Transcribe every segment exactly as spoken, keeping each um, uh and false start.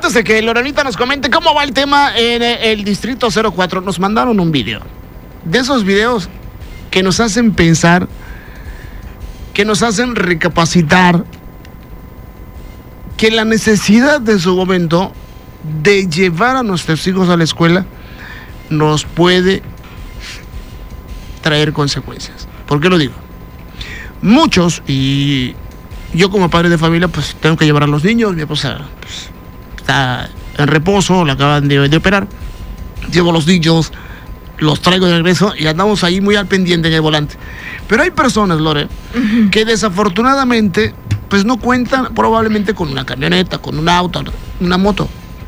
antes de que Lorenita nos comente cómo va el tema en el Distrito cero cuatro, nos mandaron un video. De esos videos que nos hacen pensar, que nos hacen recapacitar, que la necesidad de su momento de llevar a nuestros hijos a la escuela nos puede traer consecuencias. ¿Por qué lo digo? Muchos, y yo como padre de familia, pues tengo que llevar a los niños. Mi esposa pues, está en reposo, la acaban de, de operar. Llevo a los niños, los traigo de regreso y andamos ahí muy al pendiente en el volante. Pero hay personas, Lore, uh-huh. que desafortunadamente pues no cuentan probablemente con una camioneta, con un auto, una moto.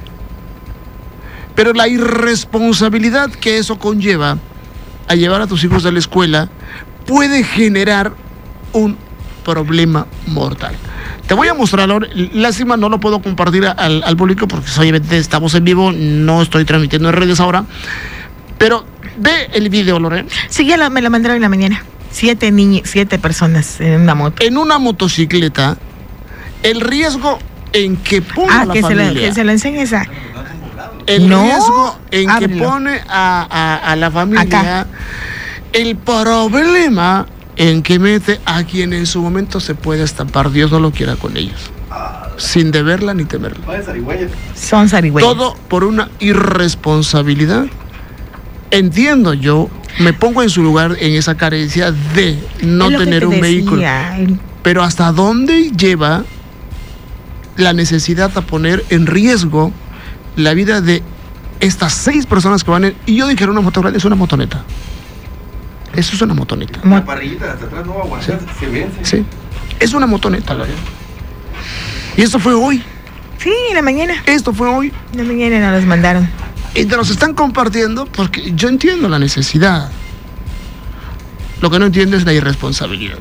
Pero la irresponsabilidad que eso conlleva a llevar a tus hijos a la escuela puede generar un problema mortal. Te voy a mostrar, Lore. Lástima, no lo puedo compartir al, al público porque obviamente estamos en vivo, no estoy transmitiendo en redes ahora. Pero ve el video, Lore. Sí, ya lo, me lo mandaron en la mañana. Siete niños, siete personas en una moto. En una motocicleta, el riesgo en que pone ah, a la que familia. Se lo, que se lo enseñes a... El no, riesgo en ábrelo. que pone a, a, a la familia. Acá. El problema en que mete a quien en su momento se puede estampar, Dios no lo quiera con ellos, sin deberla ni temerla. Son zarigüeyas. Todo por una irresponsabilidad. Entiendo yo, me pongo en su lugar en esa carencia de no tener un decía, vehículo. El... Pero ¿hasta dónde lleva la necesidad a poner en riesgo la vida de estas seis personas que van en... Y yo dije, una moto grande es una motoneta. Eso es una motoneta. Una parrillita hasta atrás no va a aguantar, sí. se vence. Sí, es una motoneta. ¿La? Y esto fue hoy. Sí, en la mañana. Esto fue hoy. En la mañana nos los mandaron. Y te los están compartiendo porque yo entiendo la necesidad. Lo que no entiendo es la irresponsabilidad.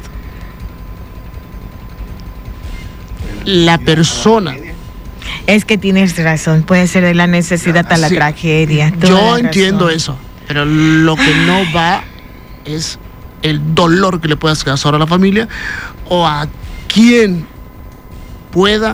La persona. Es que tienes razón, puede ser de la necesidad a la sí. tragedia. Yo entiendo eso, pero lo que no va es el dolor que le puedas causar a la familia o a quien pueda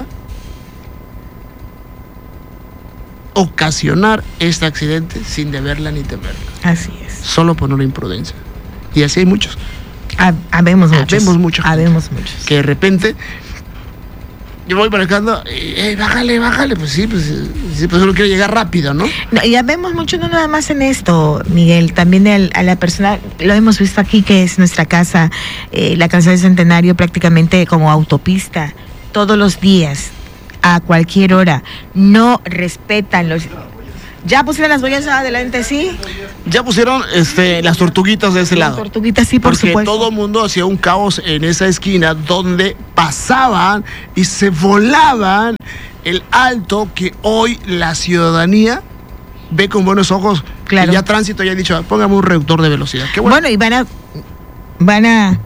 ocasionar este accidente sin deberla ni temerla. Así es. Solo por una imprudencia. Y así hay muchos. Habemos muchos. Habemos muchos. Habemos muchos. Que de repente yo voy manejando, eh, bájale, bájale, pues sí, pues, sí, pues solo quiero llegar rápido, ¿no? No, ya vemos mucho, no nada más en esto, Miguel, también el, a la persona, lo hemos visto aquí, que es nuestra casa, eh, la casa del Centenario, prácticamente como autopista, todos los días, a cualquier hora, no respetan los... ¿Ya pusieron las boyas adelante, sí? Ya pusieron este, las tortuguitas de ese las lado. Tortuguitas, sí, por porque supuesto. Todo el mundo hacía un caos en esa esquina donde pasaban y se volaban el alto que hoy la ciudadanía ve con buenos ojos. Claro. Y ya tránsito ya ha dicho, póngame un reductor de velocidad. Qué bueno. Bueno, y van a... Van a...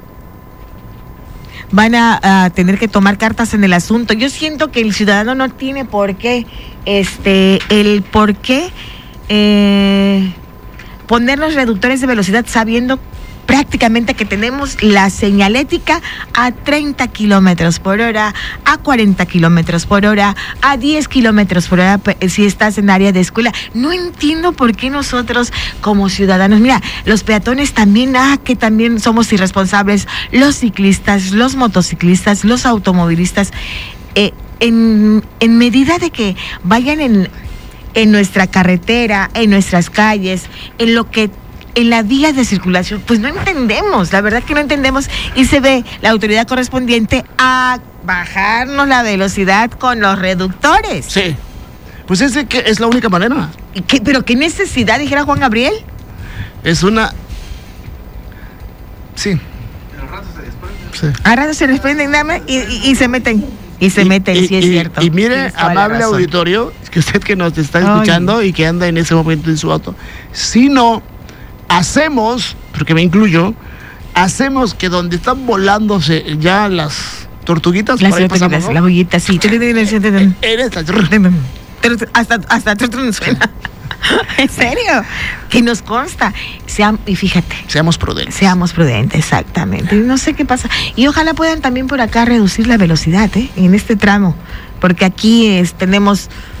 van a, a tener que tomar cartas en el asunto. Yo siento que el ciudadano no tiene por qué, este, el por qué eh, poner los reductores de velocidad sabiendo prácticamente que tenemos la señalética a treinta kilómetros por hora, a cuarenta kilómetros por hora, a diez kilómetros por hora si estás en área de escuela. No entiendo por qué nosotros como ciudadanos, mira, los peatones también, ah, que también somos irresponsables, los ciclistas, los motociclistas, los automovilistas, eh, en, en medida de que vayan en, en nuestra carretera, en nuestras calles, en lo que en la vía de circulación, pues no entendemos, la verdad que no entendemos, y se ve la autoridad correspondiente a bajarnos la velocidad con los reductores. Sí, pues ese que es la única manera. ¿Y qué, pero qué necesidad, dijera Juan Gabriel? Es una... Sí. Pero rato se desprenden. Sí. A rato se desprenden nada más y, y, y se meten. Y se y, meten, y, sí es y, cierto. Y mire, amable auditorio, que usted que nos está escuchando Ay. y que anda en ese momento en su auto, si no hacemos, porque me incluyo, hacemos que donde están volándose ya las tortuguitas, las por ahí tortuguitas, pasamos, ¿no? La bollita, sí. En esta. Hasta, hasta suena. ¿En serio? Que nos consta. Seam, y fíjate. Seamos prudentes. Seamos prudentes, exactamente. No sé qué pasa. Y ojalá puedan también por acá reducir la velocidad, ¿eh? En este tramo. Porque aquí es, tenemos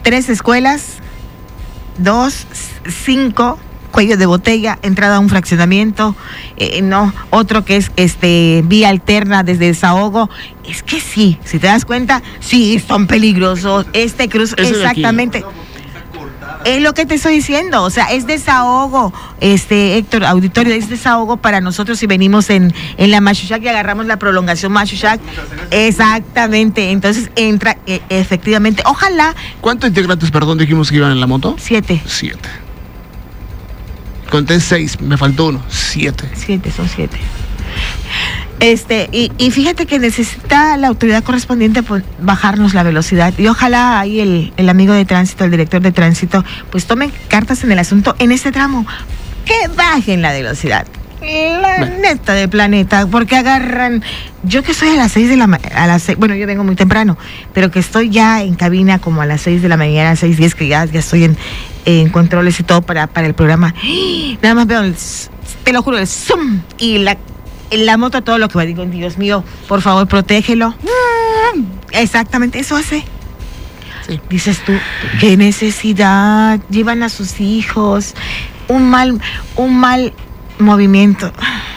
tres escuelas, dos, cinco, cuello de botella, entrada a un fraccionamiento, eh, no, otro que es este vía alterna desde Desahogo. Es que sí, si te das cuenta, sí, son peligrosos. Este cruce, exactamente. Es lo que te estoy diciendo, o sea, es desahogo, este Héctor, auditorio, es desahogo para nosotros si venimos en, en la Machuchac y agarramos la prolongación Machuchac. Exactamente, entonces entra e, efectivamente, ojalá. ¿Cuántos integrantes, perdón, dijimos que iban en la moto? Siete. Siete. Conté seis, me faltó uno, siete. Siete, son siete. Este, y, y fíjate que necesita la autoridad correspondiente pues, bajarnos la velocidad. Y ojalá ahí el, el amigo de tránsito, el director de tránsito, pues tomen cartas en el asunto en este tramo. Que bajen la velocidad. La bueno. neta del planeta, porque agarran. Yo que estoy a las seis de la mañana, a las seis, bueno, yo vengo muy temprano, pero que estoy ya en cabina como a las seis de la mañana, seis diez, que ya, ya estoy en, en controles y todo para, para el programa. Nada más veo el, te lo juro, el zoom y la. En la moto todo lo que va, digo, Dios mío, por favor, protégelo. Exactamente, eso hace. Sí. Dices tú, qué necesidad, llevan a sus hijos, un mal, un mal movimiento.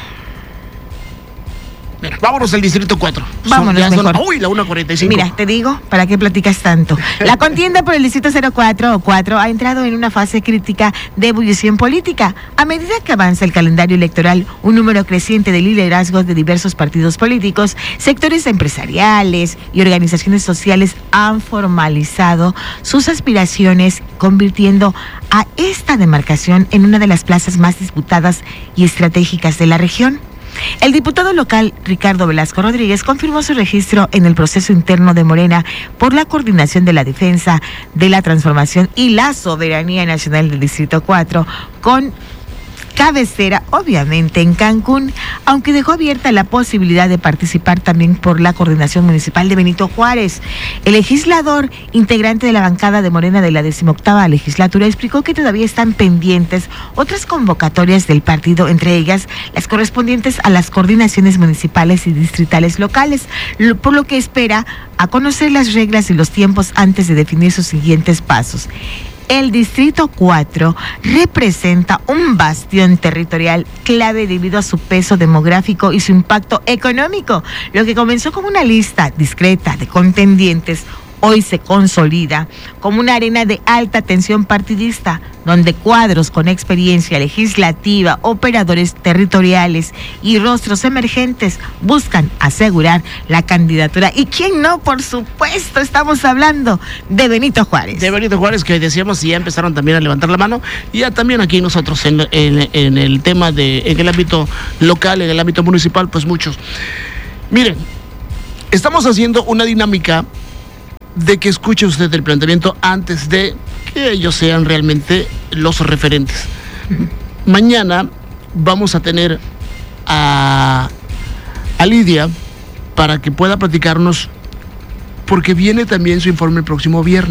Mira, vámonos al distrito cuatro. Vámonos son, mejor. Son, uy, la una cuarenta y cinco. Mira, te digo, ¿para qué platicas tanto? La contienda por el distrito cero cuatro o cuatro ha entrado en una fase crítica de ebullición política. A medida que avanza el calendario electoral, un número creciente de liderazgos de diversos partidos políticos, sectores empresariales y organizaciones sociales han formalizado sus aspiraciones, convirtiendo a esta demarcación en una de las plazas más disputadas y estratégicas de la región. El diputado local Ricardo Velasco Rodríguez confirmó su registro en el proceso interno de Morena por la coordinación de la defensa de la transformación y la soberanía nacional del Distrito cuatro, con cabecera, obviamente, en Cancún, aunque dejó abierta la posibilidad de participar también por la coordinación municipal de Benito Juárez. El legislador, integrante de la bancada de Morena de la decimoctava legislatura, explicó que todavía están pendientes otras convocatorias del partido, entre ellas las correspondientes a las coordinaciones municipales y distritales locales, por lo que espera a conocer las reglas y los tiempos antes de definir sus siguientes pasos. El Distrito cuatro representa un bastión territorial clave debido a su peso demográfico y su impacto económico. Lo que comenzó como una lista discreta de contendientes, hoy se consolida como una arena de alta tensión partidista, donde cuadros con experiencia legislativa, operadores territoriales y rostros emergentes buscan asegurar la candidatura. ¿Y quién no? Por supuesto, estamos hablando de Benito Juárez. De Benito Juárez, que decíamos, y ya empezaron también a levantar la mano, y ya también aquí nosotros en, en, en el tema de, en el ámbito local, en el ámbito municipal, pues muchos. Miren, estamos haciendo una dinámica de que escuche usted el planteamiento antes de que ellos sean realmente los referentes. Mañana vamos a tener a, a Lidia para que pueda platicarnos, porque viene también su informe el próximo viernes.